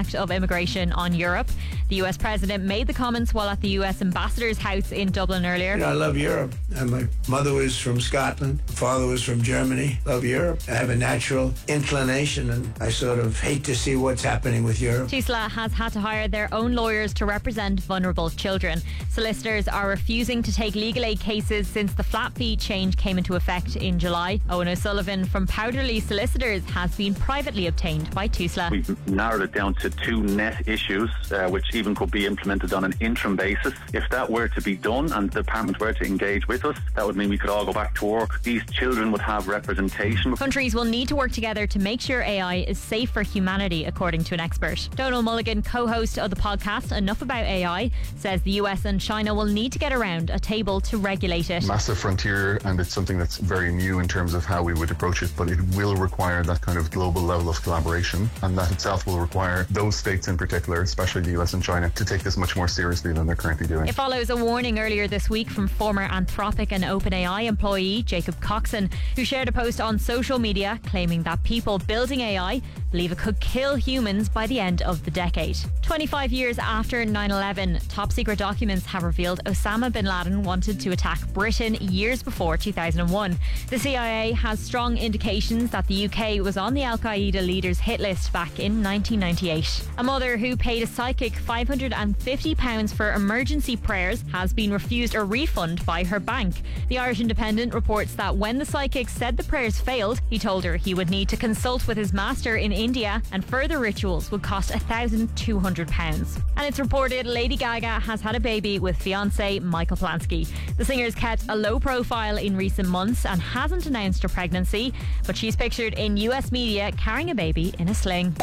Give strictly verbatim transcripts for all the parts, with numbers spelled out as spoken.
impact of immigration on Europe. The U S president made the comments while at the U S ambassador's house in Dublin earlier. You know, I love Europe. And my mother was from Scotland. My father was from Germany. Love Europe. I have a natural inclination, and I sort of hate to see what's happening with Europe. TUSLA has had to hire their own lawyers to represent vulnerable children. Solicitors are refusing to take legal aid cases since the flat fee change came into effect in July. Owen O'Sullivan from Powderly Solicitors has been privately obtained by TUSLA. We've narrowed it down to two net issues, uh, which even could be implemented on an interim basis. If that were to be done and the department were to engage with us, that would mean we could all go back to work. These children would have representation. Countries will need to work together to make sure A I is safe for humanity, according to an expert. Donal Mulligan, co-host of the podcast Enough About A I, says the U S and China will need to get around a table to regulate it. Massive frontier, and it's something that's very new in terms of how we would approach it, but it will require that kind of global level of collaboration, and that itself will require those states in particular, especially the U S and China, to take this much more seriously than they're currently doing. It follows a warning earlier this week from former Anthropic and OpenAI employee Jacob Coxon, who shared a post on social media claiming that people building A I believe it could kill humans by the end of the decade. twenty-five years after nine eleven, top secret documents have revealed Osama bin Laden wanted to attack Britain years before two thousand one. The C I A has strong indications that the U K was on the Al-Qaeda leader's hit list back in nineteen ninety-eight. A mother who paid a psychic five hundred fifty pounds for emergency prayers has been refused a refund by her bank. The Irish Independent reports that when the psychic said the prayers failed, he told her he would need to consult with his master in India, and further rituals would cost one thousand two hundred pounds. And it's reported Lady Gaga has had a baby with fiancé Michael Plansky. The singer's kept a low profile in recent months and hasn't announced her pregnancy, but she's pictured in U S media carrying a baby in a sling.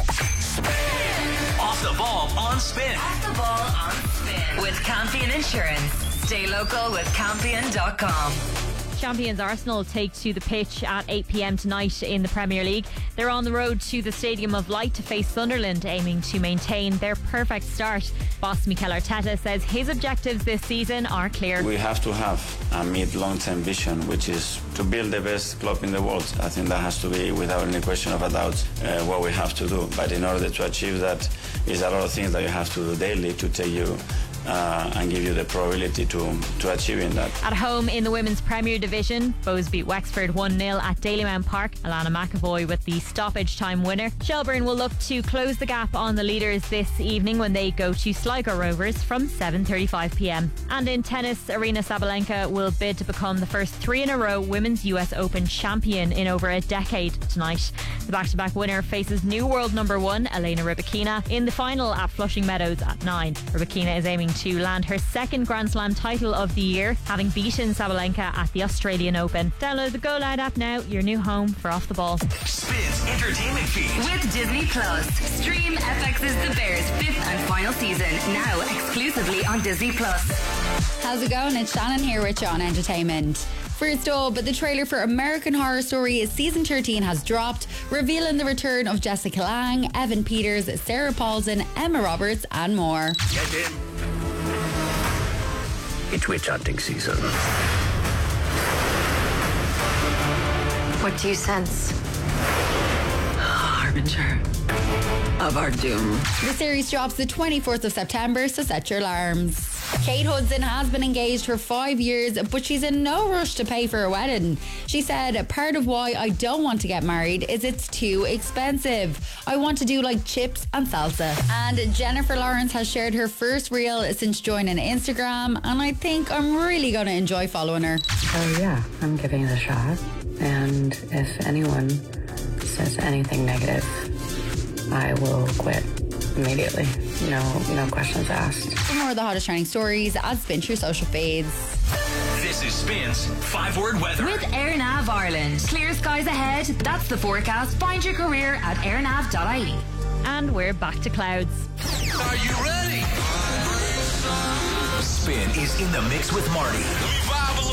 Off the ball on Spin. Off the ball on Spin. With Campion Insurance. Stay local with Campion dot com. Champions Arsenal take to the pitch at eight p.m. tonight in the Premier League. They're on the road to the Stadium of Light to face Sunderland, aiming to maintain their perfect start. Boss Mikel Arteta says his objectives this season are clear. We have to have a mid-long-term vision, which is to build the best club in the world. I think that has to be, without any question of a doubt, uh, what we have to do. But in order to achieve that, is a lot of things that you have to do daily to take you Uh, and give you the probability to, to achieving that. At home in the Women's Premier Division, Bows beat Wexford one nil at Dalymount Park. Alana McAvoy with the stoppage time winner. Shelburne will look to close the gap on the leaders this evening when they go to Sligo Rovers from seven thirty-five p.m. And in tennis, Aryna Sabalenka will bid to become the first three in a row Women's U S Open champion in over a decade tonight. The back-to-back winner faces new world number one Elena Rybakina in the final at Flushing Meadows at nine. Rybakina is aiming to land her second Grand Slam title of the year, having beaten Sabalenka at the Australian Open. Download the Go Loud app now, your new home for Off the Ball. Spins Entertainment Feed. With Disney Plus. Stream F X's The Bears fifth and final season, now exclusively on Disney Plus. How's it going? It's Shannon here with you on Entertainment. First up, the trailer for American Horror Story Season thirteen has dropped, revealing the return of Jessica Lange, Evan Peters, Sarah Paulson, Emma Roberts and more. Get in. It's witch hunting season. What do you sense? Harbinger of our doom. The series drops the twenty-fourth of September, so set your alarms. Kate Hudson has been engaged for five years, but she's in no rush to pay for a wedding. She said, part of why I don't want to get married is it's too expensive. I want to do like chips and salsa. And Jennifer Lawrence has shared her first reel since joining Instagram, and I think I'm really going to enjoy following her. Oh yeah, I'm giving it a shot. And if anyone says anything negative, I will quit immediately. No, no questions asked. For more of the hottest trending stories, add Spin to your social feeds. This is Spin's five-word weather. With AirNav Ireland. Clear skies ahead. That's the forecast. Find your career at airnav dot I E. And we're back to clouds. Are you ready? Spin is in the mix with Marty.